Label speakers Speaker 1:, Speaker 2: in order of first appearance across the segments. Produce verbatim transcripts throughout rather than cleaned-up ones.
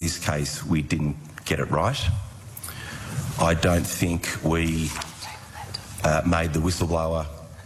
Speaker 1: this case we didn't get it right. I don't think we uh, made the whistleblower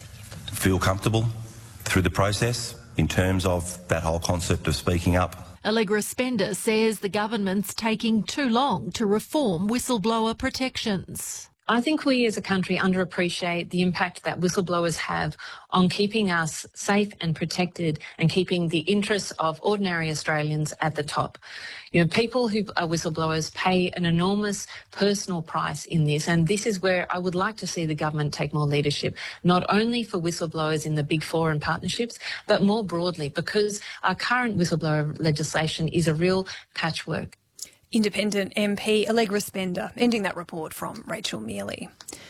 Speaker 1: feel comfortable through the process in terms of that whole concept of speaking up.
Speaker 2: Allegra Spender says the government's taking too long to reform whistleblower protections.
Speaker 3: I think we as a country underappreciate the impact that whistleblowers have on keeping us safe and protected and keeping the interests of ordinary Australians at the top. You know, people who are whistleblowers pay an enormous personal price in this, and this is where I would like to see the government take more leadership, not only for whistleblowers in the Big Four and partnerships, but more broadly, because our current whistleblower legislation is a real patchwork.
Speaker 4: Independent M P Allegra Spender, ending that report from Rachel Mealy.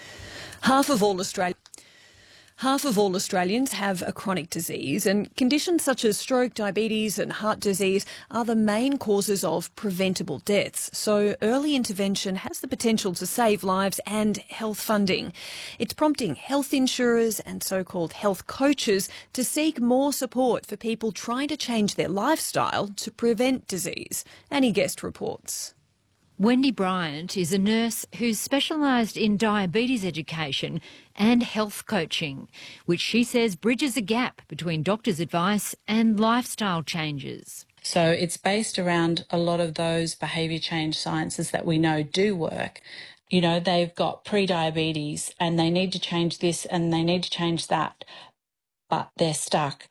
Speaker 4: Half of all Australia. Half of all Australians have a chronic disease, and conditions such as stroke, diabetes and heart disease are the main causes of preventable deaths. So early intervention has the potential to save lives and health funding. It's prompting health insurers and so-called health coaches to seek more support for people trying to change their lifestyle to prevent disease. Annie Guest reports.
Speaker 5: Wendy Bryant is a nurse who's specialised in diabetes education and health coaching, which she says bridges a gap between doctors' advice and lifestyle changes.
Speaker 6: So it's based around a lot of those behaviour change sciences that we know do work. You know, they've got pre-diabetes and they need to change this and they need to change that, but they're stuck.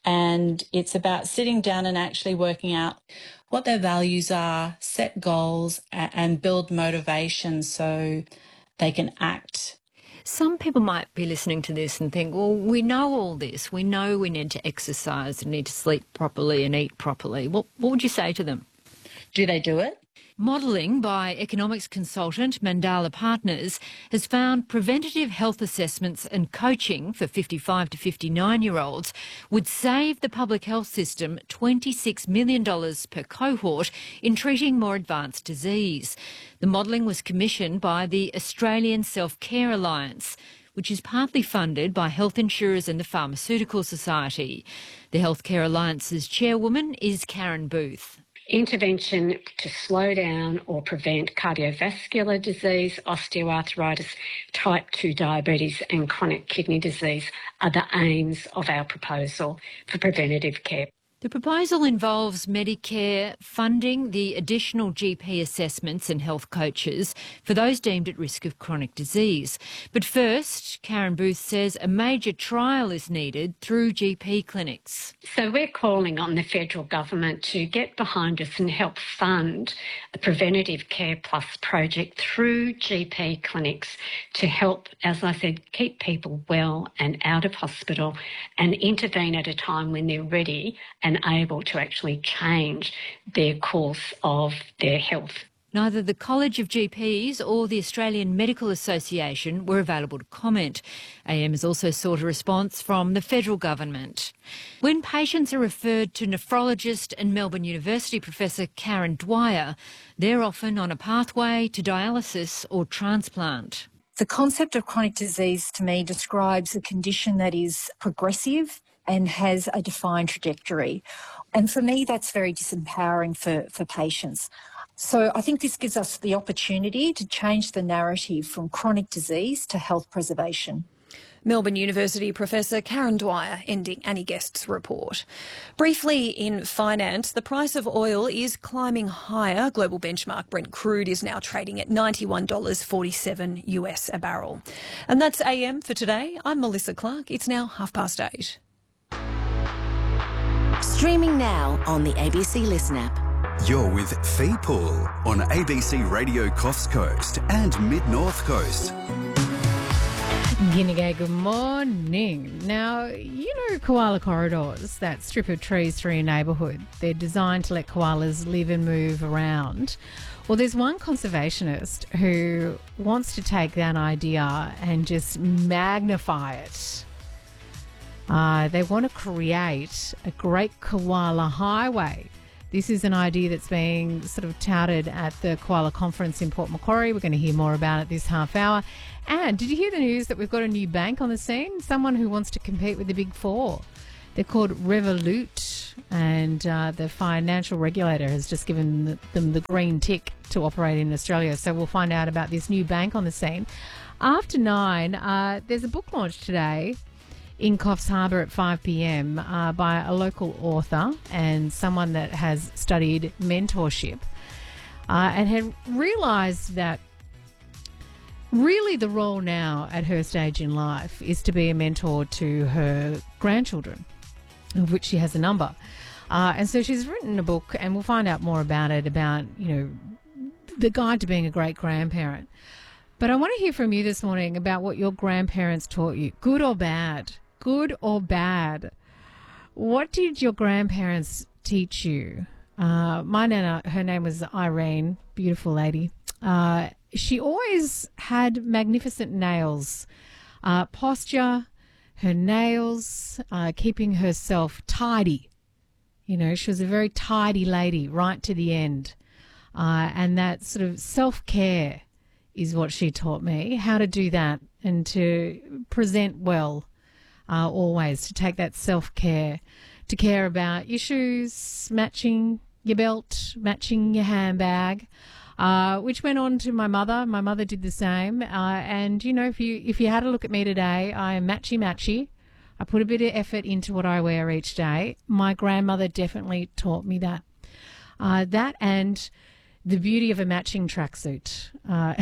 Speaker 6: And it's about sitting down and actually working out what their values are, set goals and build motivation so they can act.
Speaker 5: Some people might be listening to this and think, well, we know all this. We know we need to exercise and need to sleep properly and eat properly. What, what would you say to them?
Speaker 6: Do they do it?
Speaker 5: Modelling by economics consultant Mandala Partners has found preventative health assessments and coaching for fifty-five to fifty-nine-year-olds would save the public health system twenty-six million dollars per cohort in treating more advanced disease. The modelling was commissioned by the Australian Self-Care Alliance, which is partly funded by health insurers and the Pharmaceutical Society. The Healthcare Alliance's chairwoman is Karen Booth.
Speaker 7: Intervention to slow down or prevent cardiovascular disease, osteoarthritis, type two diabetes and chronic kidney disease are the aims of our proposal for preventative care.
Speaker 5: The proposal involves Medicare funding the additional G P assessments and health coaches for those deemed at risk of chronic disease. But first, Karen Booth says a major trial is needed through G P clinics.
Speaker 7: So we're calling on the federal government to get behind us and help fund the Preventative Care Plus project through G P clinics to help, as I said, keep people well and out of hospital and intervene at a time when they're ready and able to actually change their course of their health.
Speaker 5: Neither the College of G Ps or the Australian Medical Association were available to comment. A M has also sought a response from the federal government. When patients are referred to nephrologist and Melbourne University professor Karen Dwyer, they're often on a pathway to dialysis or transplant.
Speaker 8: The concept of chronic disease to me describes a condition that is progressive and has a defined trajectory. And for me, that's very disempowering for, for patients. So I think this gives us the opportunity to change the narrative from chronic disease to health preservation.
Speaker 4: Melbourne University Professor Karen Dwyer ending Annie Guest's report. Briefly in finance, the price of oil is climbing higher. Global benchmark Brent crude is now trading at ninety-one dollars forty-seven US a barrel. And that's A M for today. I'm Melissa Clark. It's now half past eight.
Speaker 9: Streaming now on the A B C Listen app.
Speaker 10: You're with Fee Poole on A B C Radio Coffs Coast and Mid-North Coast.
Speaker 11: Guinea, good morning. Now, you know koala corridors, that strip of trees through your neighbourhood. They're designed to let koalas live and move around. Well, there's one conservationist who wants to take that idea and just magnify it. Uh, they want to create a great koala highway. This is an idea that's being sort of touted at the Koala Conference in Port Macquarie. We're going to hear more about it this half hour. And did you hear the news that we've got a new bank on the scene? Someone who wants to compete with the Big Four. They're called Revolut. and uh, the financial regulator has just given the, them the green tick to operate in Australia. So we'll find out about this new bank on the scene. After nine, uh, there's a book launch today in Coffs Harbour at five p.m. Uh, by a local author and someone that has studied mentorship uh, and had realised that really the role now at her stage in life is to be a mentor to her grandchildren, of which she has a number. Uh, and so she's written a book, and we'll find out more about it, about, you know, the guide to being a great grandparent. But I want to hear from you this morning about what your grandparents taught you, good or bad. Good or bad? What did your grandparents teach you? Uh, my nana, her name was Irene, beautiful lady. Uh, she always had magnificent nails, uh, posture, her nails, uh, keeping herself tidy. You know, she was a very tidy lady right to the end. Uh, and that sort of self-care is what she taught me, how to do that and to present well. Uh, always to take that self-care, to care about your shoes, matching your belt, matching your handbag, uh, which went on to my mother. My mother did the same. Uh, and, you know, if you if you had a look at me today, I am matchy-matchy. I put a bit of effort into what I wear each day. My grandmother definitely taught me that. Uh, that and the beauty of a matching tracksuit. Uh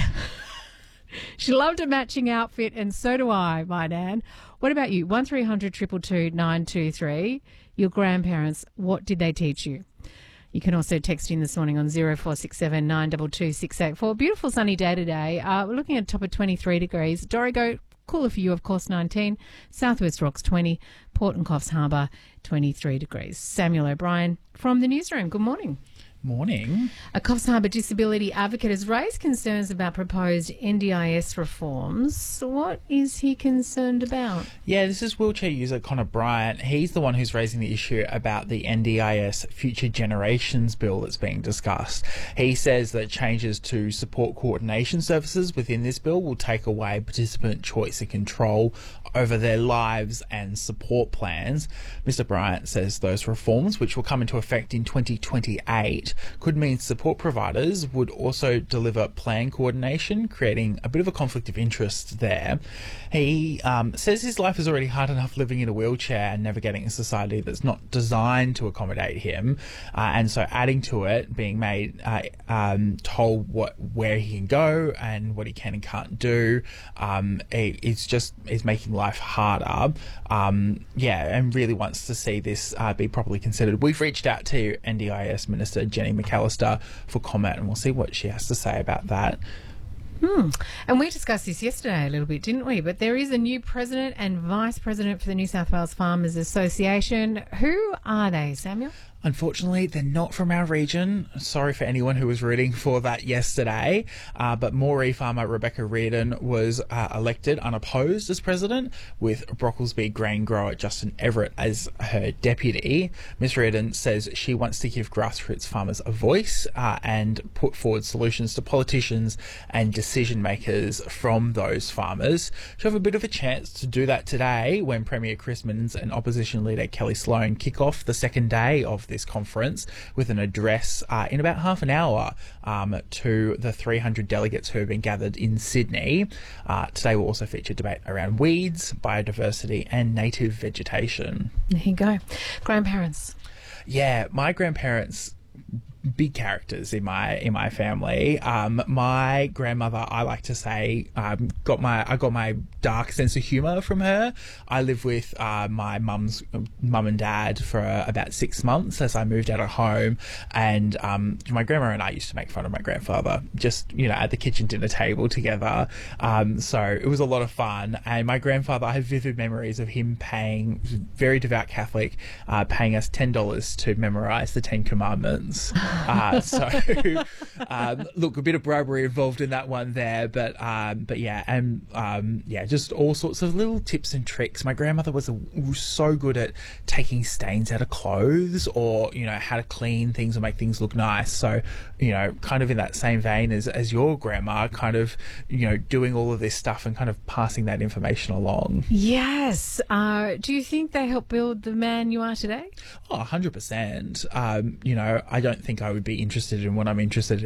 Speaker 11: She loved a matching outfit, and so do I, my Nan. What about you? one three hundred two two two nine two three. Your grandparents, what did they teach you? You can also text in this morning on zero four six seven nine two two six eight four. Beautiful sunny day today. Uh, we're looking at a top of twenty-three degrees. Dorrigo, cooler for you, of course, nineteen. Southwest Rocks, twenty. Port and Coffs Harbour, twenty-three degrees. Samuel O'Brien from the newsroom. Good morning.
Speaker 12: Morning.
Speaker 11: A Coffs Harbour disability advocate has raised concerns about proposed N D I S reforms. What is he concerned about?
Speaker 12: Yeah, this is wheelchair user Connor Bryant. He's the one who's raising the issue about the N D I S Future Generations Bill that's being discussed. He says that changes to support coordination services within this bill will take away participant choice and control over their lives and support plans. Mister Bryant says those reforms, which will come into effect in twenty twenty-eight, could mean support providers would also deliver plan coordination, creating a bit of a conflict of interest there. He um, says his life is already hard enough living in a wheelchair and navigating a society that's not designed to accommodate him, uh, and so adding to it, being made uh, um, told what where he can go and what he can and can't do, um, it, it's just it's making life harder. Um, yeah, and really wants to see this uh, be properly considered. We've reached out to N D I S Minister Jenny McAllister for comment, and we'll see what she has to say about that.
Speaker 11: Hmm. And we discussed this yesterday a little bit, didn't we? But there is a new president and vice president for the New South Wales Farmers Association. Who are they, Samuel?
Speaker 12: Unfortunately, they're not from our region. Sorry for anyone who was rooting for that yesterday. Uh, but Moree farmer Rebecca Reardon was uh, elected unopposed as president, with Brocklesby grain grower Justin Everett as her deputy. Miss Reardon says she wants to give grassroots farmers a voice uh, and put forward solutions to politicians and decision makers from those farmers. She'll have a bit of a chance to do that today when Premier Chris Minns and opposition leader Kelly Sloan kick off the second day of this conference with an address uh, in about half an hour um, to the three hundred delegates who have been gathered in Sydney. Uh, today will also feature debate around weeds, biodiversity and native vegetation.
Speaker 11: There you go. Grandparents.
Speaker 12: Yeah, my grandparents, big characters in my in my family. Um, my grandmother, I like to say, um, got my I got my dark sense of humour from her. I lived with uh, my mum's mum and dad for uh, about six months as I moved out of home, and um, my grandma and I used to make fun of my grandfather, just you know at the kitchen dinner table together. Um, so it was a lot of fun. And my grandfather, I have vivid memories of him paying, very devout Catholic, uh, paying us ten dollars to memorise the Ten Commandments. Uh, so, um, look, a bit of bribery involved in that one there, but um, but yeah, and um, yeah, just all sorts of little tips and tricks. My grandmother was, a, was so good at taking stains out of clothes, or you know, how to clean things or make things look nice. So, you know, kind of in that same vein as as your grandma, kind of, you know, doing all of this stuff and kind of passing that information along.
Speaker 11: Yes. Uh, do you think they help build the man you are today?
Speaker 12: Oh, one hundred percent. Um, you know, I don't think I would be interested in what I'm interested